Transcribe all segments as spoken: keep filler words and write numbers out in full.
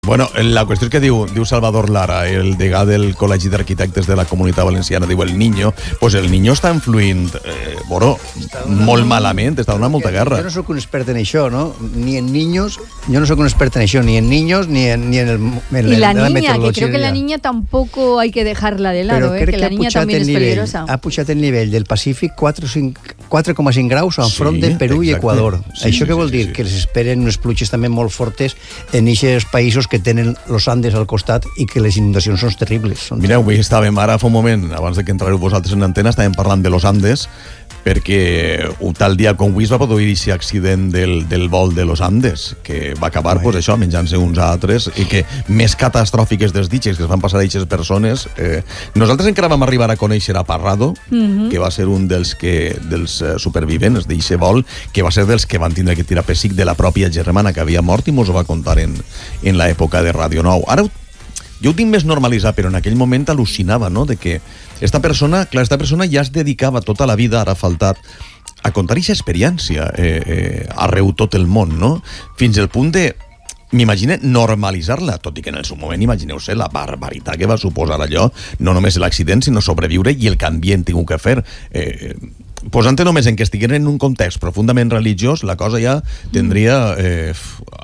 Bueno, la qüestió és que diu, diu Salvador Lara, el degà del Col·legi d'Arquitectes de la Comunitat Valenciana, diu el Niño, pues el Niño està influint, eh, bueno, molt malament, està donant molta guerra. Jo no soc un expert en això, ¿no? Ni en niños, yo no soy un experto en eso, ni en niños, ni en, ni en el... En y el, la en la niña, que creo que la niña tampoco hay que dejarla de lado, eh, que, que la niña también es nivell, peligrosa. Ha pujat el nivell del Pacífic quatre coma cinc graus enfront Sí, de Perú i exacte. Equador. Sí, Això sí, què vol sí, dir? sí. Que les esperen unes pluges també molt fortes en aquests països que tenen los Andes al costat i que les inundacions són terribles. Són Mireu, avui estàvem ara fa un moment, abans de que entrareu vosaltres en antena, estàvem parlant de los Andes, perquè un tal dia com avui es va produir aquest accident del, del vol de los Andes, que va acabar, pues, això, menjant-se uns a altres, i que més catastròfiques dels ditxes que es van passar a aquestes persones. Eh, nosaltres encara vam arribar a conèixer a Parrado, Mhm. que va ser un dels, que, dels eh, supervivents d'aquest vol, que va ser dels que van tindre que tirar pessic de la pròpia germana que havia mort, i mos ho va contar en, en l'època de Radio Nou. Ara jo ho tinc més normalitzat, però en aquell moment al·lucinava, no?, de que esta persona, clar, esta persona ja es dedicava tota la vida, ara ha faltat, a contar aquesta experiència eh, eh, arreu tot el món, no?, fins al punt de, m'imagine, normalitzar-la, tot i que en el seu moment, imagineu-se la barbaritat que va suposar allò, no només l'accident, sinó sobreviure i el que havien tingut que fer. Eh, posant-te només en que estiguin en un context profundament religiós, la cosa ja tindria eh,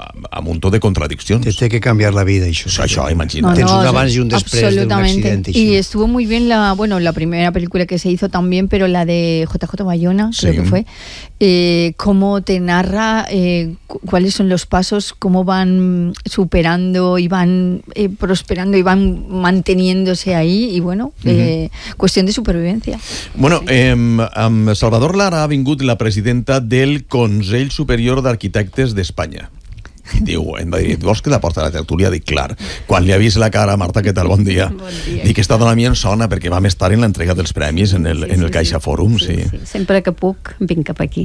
a muntó de contradiccions. Te té que canviar la vida, això. Això, això, imagina. No, Tens no, un o sea, abans y un después de un absolutamente. accidente. Y sí. estuvo muy bien la, bueno, la primera película que se hizo también, pero la de J J Bayona, creo Sí. que fue, eh, cómo te narra eh, cu- cuáles son los pasos, cómo van superando y van eh, prosperando y van manteniéndose ahí, y bueno, eh, cuestión de supervivencia. Bueno, eh, amb Salvador Lara ha vingut la presidenta del Consell Superior d'Arquitectes d'Espanya. Diu, em va dir, vols que la porta a la tertúlia? Dic, clar. Quan li ha vist la cara, Marta, què tal? Bon dia. Bon dia. Dic, esta dona a mi em sona perquè vam estar en l'entrega dels premis en el, Sí, en el sí, Caixa sí. Fòrum, sí. Sí, sí. Sempre que puc, vinc cap aquí.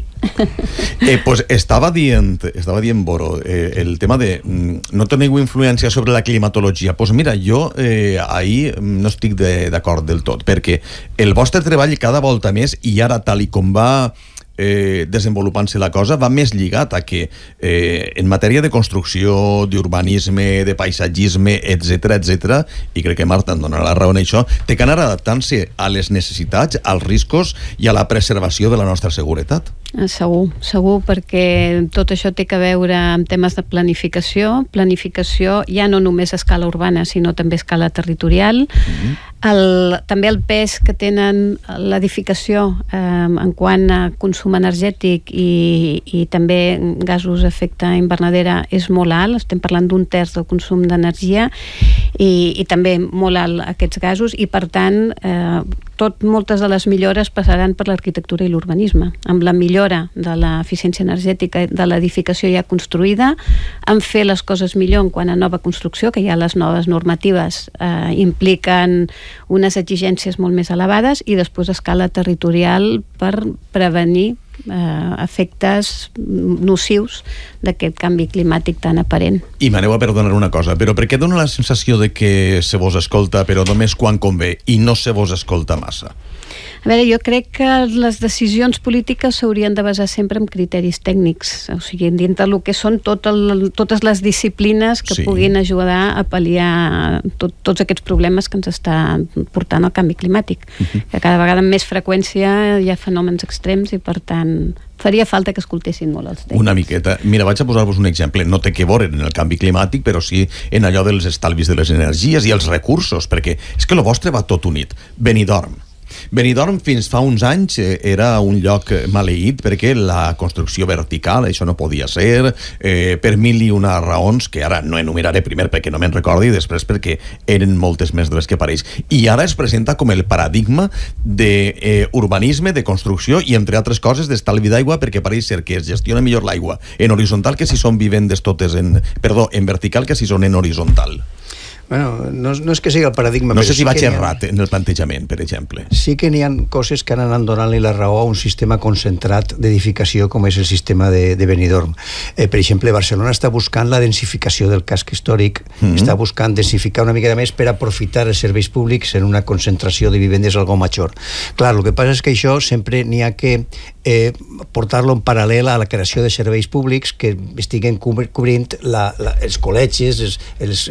Eh, pues estava dient, estava dient Boro, eh, el tema de mm, no teniu influència sobre la climatologia. Pues mira, jo eh, ahir no estic de- d'acord del tot, perquè el vostre treball cada volta més, i ara tal i com va eh, desenvolupant-se la cosa, va més lligat a que eh, en matèria de construcció, d'urbanisme, de paisatgisme, etc etc, i crec que Marta em donarà la raó en això, té que anar adaptant-se a les necessitats, als riscos i a la preservació de la nostra seguretat. Eh, Segur, segur, perquè tot això té que veure amb temes de planificació, planificació ja no només a escala urbana, sinó també a escala territorial, Mhm. el, també el pes que tenen l'edificació eh, en quant a consum energètic i, i també gasos d'efecte invernadera és molt alt, estem parlant d'un terç del consum d'energia i, i també molt alt aquests gasos, i per tant eh, tot, moltes de les millores passaran per l'arquitectura i l'urbanisme, amb la millora de l'eficiència energètica de l'edificació ja construïda, en fer les coses millor en quant a nova construcció, que ja les noves normatives eh, impliquen unes exigències molt més elevades, i després a escala territorial per prevenir eh, efectes nocius d'aquest canvi climàtic tan aparent. I m'aneu a perdonar una cosa, però per què dona la sensació de que se vos escolta però només quan convé i no se vos escolta massa? A veure, jo crec que les decisions polítiques s'haurien de basar sempre en criteris tècnics, o sigui, dintre del que són tot el, totes les disciplines que Sí. puguin ajudar a pal·liar tot, tots aquests problemes que ens està portant el canvi climàtic, Uh-huh. que cada vegada amb més freqüència hi ha fenòmens extrems i, per tant, faria falta que escoltessin molt els tècnics. Una miqueta. Mira, vaig a posar-vos un exemple. No té que veure en el canvi climàtic, però sí en allò dels estalvis de les energies i els recursos, perquè és que el vostre va tot unit. Benidorm. Benidorm fins fa uns anys eh, era un lloc maleït perquè la construcció vertical, això no podia ser, eh, per mil i una raons que ara no enumeraré, primer perquè no me'n recordi i després perquè eren moltes més de les que pareix. I ara es presenta com el paradigma d'urbanisme, de, eh, de construcció i, entre altres coses, d'estalvi d'aigua, perquè pareix ser que es gestiona millor l'aigua en horitzontal que si són vivendes totes en... Perdó, en vertical que si són en horitzontal. Bueno, no, no és que sigui el paradigma... No sé si sí vaig ha... errat en el plantejament, per exemple. Sí que n'hi ha coses que han anat donant-li la raó a un sistema concentrat d'edificació com és el sistema de, de Benidorm. Eh, per exemple, Barcelona està buscant la densificació del casc històric, mm-hmm. està buscant densificar una mica més per aprofitar els serveis públics en una concentració de vivendes algo major. Clar, el que passa és que això sempre n'hi ha que eh, portar-lo en paral·lel a la creació de serveis públics que estiguen cobrint la, la, els col·legis, els, els,